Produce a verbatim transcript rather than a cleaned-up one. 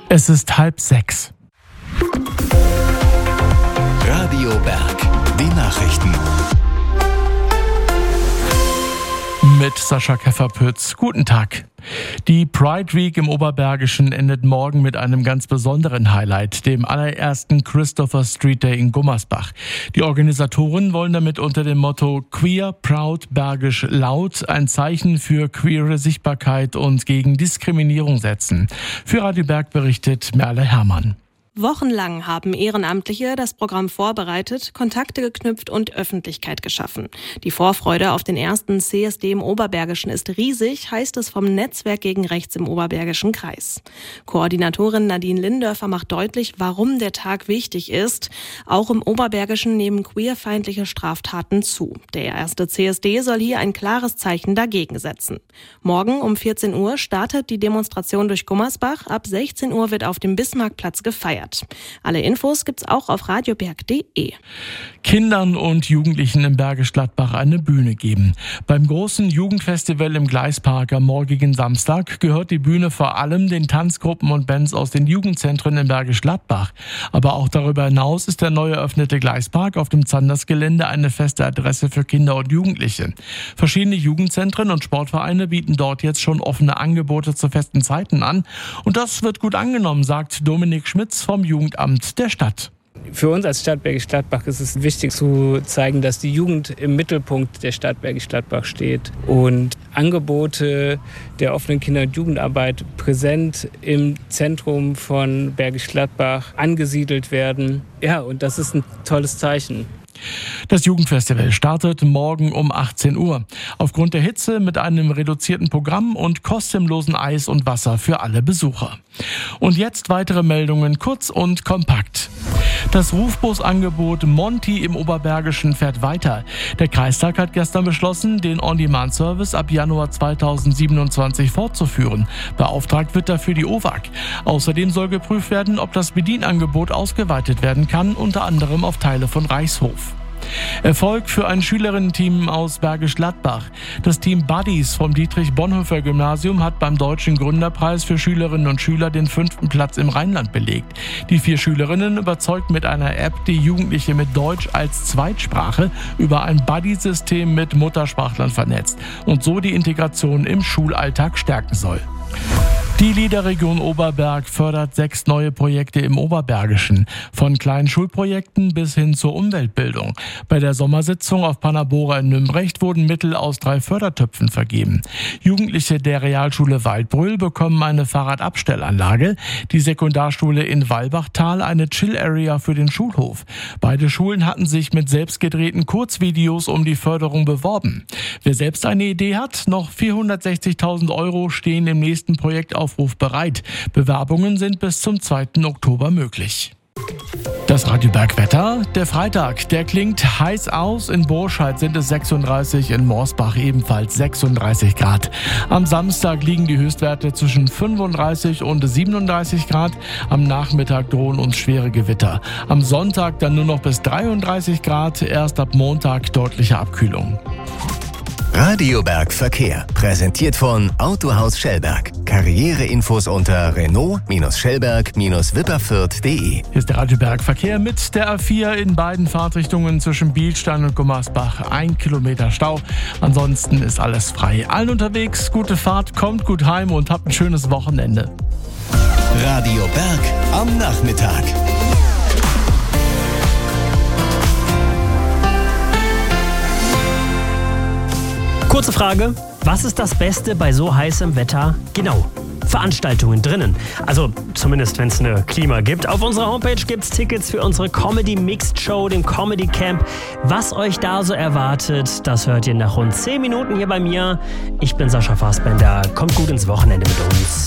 Es ist halb sechs. Radio Berg, die Nachrichten. Mit Sascha Kefferpütz. Guten Tag. Die Pride Week im Oberbergischen endet morgen mit einem ganz besonderen Highlight, dem allerersten Christopher Street Day in Gummersbach. Die Organisatoren wollen damit unter dem Motto Queer, Proud, Bergisch laut ein Zeichen für queere Sichtbarkeit und gegen Diskriminierung setzen. Für Radio Berg berichtet Merle Herrmann. Wochenlang haben Ehrenamtliche das Programm vorbereitet, Kontakte geknüpft und Öffentlichkeit geschaffen. Die Vorfreude auf den ersten C S D im Oberbergischen ist riesig, heißt es vom Netzwerk gegen Rechts im Oberbergischen Kreis. Koordinatorin Nadine Lindörfer macht deutlich, warum der Tag wichtig ist. Auch im Oberbergischen nehmen queerfeindliche Straftaten zu. Der erste C S D soll hier ein klares Zeichen dagegen setzen. Morgen um vierzehn Uhr startet die Demonstration durch Gummersbach. Ab sechzehn Uhr wird auf dem Bismarckplatz gefeiert. Alle Infos gibt's auch auf radioberg punkt de. Kindern und Jugendlichen im Bergisch Gladbach eine Bühne geben. Beim großen Jugendfestival im Gleispark am morgigen Samstag gehört die Bühne vor allem den Tanzgruppen und Bands aus den Jugendzentren im Bergisch Gladbach. Aber auch darüber hinaus ist der neu eröffnete Gleispark auf dem Zandersgelände eine feste Adresse für Kinder und Jugendliche. Verschiedene Jugendzentren und Sportvereine bieten dort jetzt schon offene Angebote zu festen Zeiten an. Und das wird gut angenommen, sagt Dominik Schmitz vom Jugendamt der Stadt. Für uns als Stadt Bergisch Gladbach ist es wichtig zu zeigen, dass die Jugend im Mittelpunkt der Stadt Bergisch Gladbach steht und Angebote der offenen Kinder- und Jugendarbeit präsent im Zentrum von Bergisch Gladbach angesiedelt werden. Ja, und das ist ein tolles Zeichen. Das Jugendfestival startet morgen um achtzehn Uhr. Aufgrund der Hitze mit einem reduzierten Programm und kostenlosen Eis und Wasser für alle Besucher. Und jetzt weitere Meldungen, kurz und kompakt. Das Rufbusangebot Monty im Oberbergischen fährt weiter. Der Kreistag hat gestern beschlossen, den On-Demand-Service ab Januar zweitausendsiebenundzwanzig fortzuführen. Beauftragt wird dafür die O W A G. Außerdem soll geprüft werden, ob das Bedienangebot ausgeweitet werden kann, unter anderem auf Teile von Reichshof. Erfolg für ein Schülerinnen-Team aus Bergisch Gladbach. Das Team Buddies vom Dietrich-Bonhoeffer-Gymnasium hat beim Deutschen Gründerpreis für Schülerinnen und Schüler den fünften Platz im Rheinland belegt. Die vier Schülerinnen überzeugt mit einer App die Jugendliche mit Deutsch als Zweitsprache über ein Buddy-System mit Muttersprachlern vernetzt und so die Integration im Schulalltag stärken soll. Die LIDA-Region Oberberg fördert sechs neue Projekte im Oberbergischen, von kleinen Schulprojekten bis hin zur Umweltbildung. Bei der Sommersitzung auf Panabora in Nümbrecht wurden Mittel aus drei Fördertöpfen vergeben. Jugendliche der Realschule Waldbröl bekommen eine Fahrradabstellanlage, die Sekundarschule in Walbachtal eine Chill-Area für den Schulhof. Beide Schulen hatten sich mit selbstgedrehten Kurzvideos um die Förderung beworben. Wer selbst eine Idee hat, noch vierhundertsechzigtausend Euro stehen im nächsten Projektaufruf bereit. Bewerbungen sind bis zum zweiten Oktober möglich. Das Radio Berg Wetter. Der Freitag, der klingt heiß aus. In Burscheid sind es sechsunddreißig, in Morsbach ebenfalls sechsunddreißig Grad. Am Samstag liegen die Höchstwerte zwischen fünfunddreißig und siebenunddreißig Grad. Am Nachmittag drohen uns schwere Gewitter. Am Sonntag dann nur noch bis dreiunddreißig Grad. Erst ab Montag deutliche Abkühlung. Radio Berg Verkehr. Präsentiert von Autohaus Schellberg. Karriereinfos unter Renault-Schellberg-Wipperfürth punkt de. Hier ist der Radio Berg Verkehr mit der A vier in beiden Fahrtrichtungen zwischen Bielstein und Gummersbach. Ein Kilometer Stau. Ansonsten ist alles frei. Allen unterwegs, gute Fahrt, kommt gut heim und habt ein schönes Wochenende. Radio Berg am Nachmittag. Kurze Frage, was ist das Beste bei so heißem Wetter? Genau, Veranstaltungen drinnen. Also zumindest, wenn es eine Klima gibt. Auf unserer Homepage gibt es Tickets für unsere Comedy Mixed Show, dem Comedy Camp. Was euch da so erwartet, das hört ihr nach rund zehn Minuten hier bei mir. Ich bin Sascha Fassbender. Kommt gut ins Wochenende mit uns.